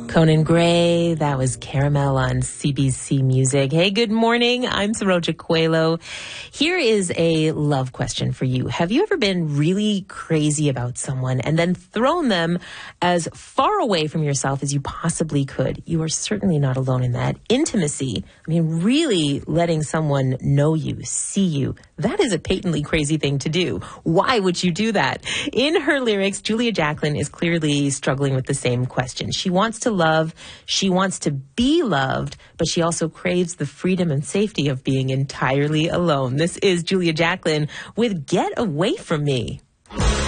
Conan Gray, that was Caramel on CBC Music. Hey, good morning. I'm Saroja Coelho. Here is a love question for you. Have you ever been really crazy about someone and then thrown them as far away from yourself as you possibly could? You are certainly not alone in that. Intimacy, really letting someone know you, see you, that is a patently crazy thing to do. Why would you do that? In her lyrics, Julia Jacklin is clearly struggling with the same question. She wants to love, she wants to be loved, but she also craves the freedom and safety of being entirely alone. This is Julia Jacklin with Get Away From Me.